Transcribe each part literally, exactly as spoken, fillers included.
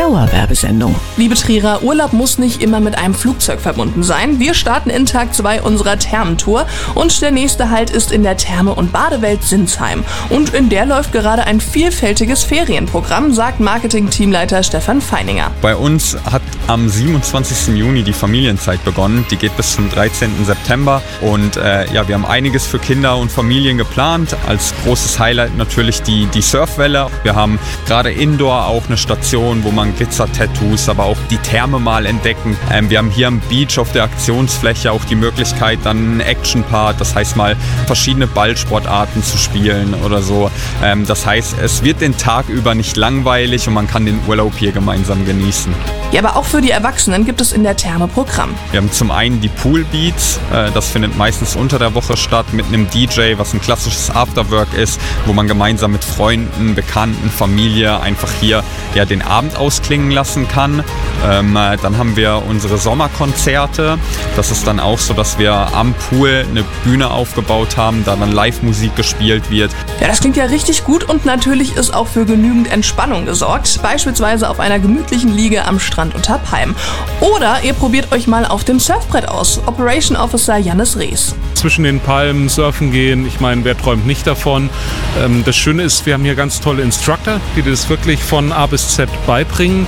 Dauerwerbesendung. Liebe Trierer, Urlaub muss nicht immer mit einem Flugzeug verbunden sein. Wir starten in Tag zwei unserer Thermentour und der nächste Halt ist in der Therme- und Badewelt Sinsheim. Und in der läuft gerade ein vielfältiges Ferienprogramm, sagt Marketing-Teamleiter Stefan Feininger. Bei uns hat am siebenundzwanzigsten Juni die Familienzeit begonnen. Die geht bis zum dreizehnten September und äh, ja, wir haben einiges für Kinder und Familien geplant. Als großes Highlight natürlich die, die Surfwelle. Wir haben gerade indoor auch eine Station, wo man Glitzer-Tattoos, aber auch die Therme mal entdecken. Ähm, wir haben hier am Beach auf der Aktionsfläche auch die Möglichkeit, dann einen Action-Part, das heißt mal verschiedene Ballsportarten zu spielen oder so. Ähm, das heißt, es wird den Tag über nicht langweilig und man kann den Urlaub hier gemeinsam genießen. Ja, aber auch für die Erwachsenen gibt es in der Therme Programm. Wir haben zum einen die Poolbeats, äh, das findet meistens unter der Woche statt mit einem D J, was ein klassisches Afterwork ist, wo man gemeinsam mit Freunden, Bekannten, Familie einfach hier ja, den Abend ausklingen lassen kann. Ähm, äh, dann haben wir unsere Sommerkonzerte. Das ist dann auch so, dass wir am Pool eine Bühne aufgebaut haben, da dann Live-Musik gespielt wird. Ja, das klingt ja richtig gut und natürlich ist auch für genügend Entspannung gesorgt, beispielsweise auf einer gemütlichen Liege am Strand unter Palmen. Oder ihr probiert euch mal auf dem Surfbrett aus. Operation Officer Jannis Rees. Zwischen den Palmen surfen gehen, ich meine, wer träumt nicht davon? Ähm, das Schöne ist, wir haben hier ganz tolle Instructor, die das wirklich von A bis Z beibringen.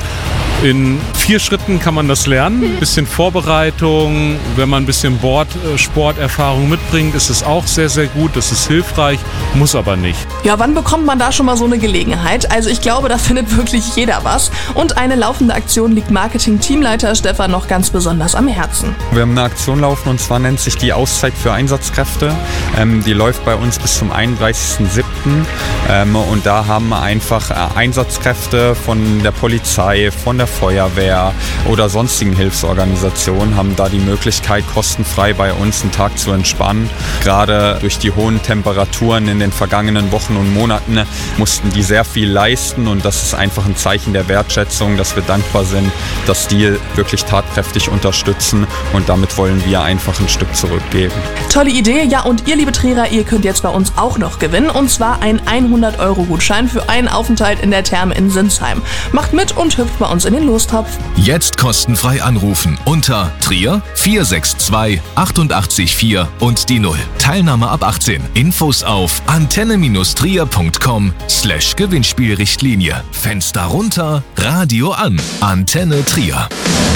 In vier Schritten kann man das lernen. Ein bisschen Vorbereitung, wenn man ein bisschen Board, Sporterfahrung mitbringt, ist es auch sehr, sehr gut. Das ist hilfreich, muss aber nicht. Ja, wann bekommt man da schon mal so eine Gelegenheit? Also ich glaube, da findet wirklich jeder was. Und eine laufende Aktion liegt Marketing-Teamleiter Stefan noch ganz besonders am Herzen. Wir haben eine Aktion laufen und zwar nennt sich die Auszeit für Einsatzkräfte. Ähm, die läuft bei uns bis zum einunddreißigsten siebten Ähm, und da haben einfach äh, Einsatzkräfte von der Polizei, von der Feuerwehr oder sonstigen Hilfsorganisationen haben da die Möglichkeit, kostenfrei bei uns einen Tag zu entspannen. Gerade durch die hohen Temperaturen in den vergangenen Wochen und Monaten mussten die sehr viel leisten und das ist einfach ein Zeichen der Wertschätzung, dass wir dankbar sind, dass die wirklich tatkräftig unterstützen und damit wollen wir einfach ein Stück zurückgeben. Tolle Idee, ja, und ihr, liebe Trierer, ihr könnt jetzt bei uns auch noch gewinnen und zwar ein hundert Euro Gutschein für einen Aufenthalt in der Therme in Sinsheim. Macht mit und hüpft bei uns in den Lostopf. Jetzt kostenfrei anrufen unter Trier vier sechs zwei achtundachtzig vier und die null. Teilnahme ab achtzehn. Infos auf antenne-trier punkt com slash Gewinnspielrichtlinie. Fenster runter, Radio an. Antenne Trier.